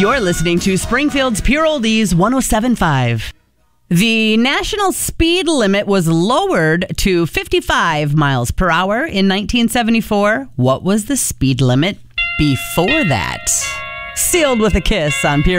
You're listening to Springfield's Pure Oldies 107.5. The national speed limit was lowered to 55 miles per hour in 1974. What was the speed limit before that? Sealed with a kiss on Pure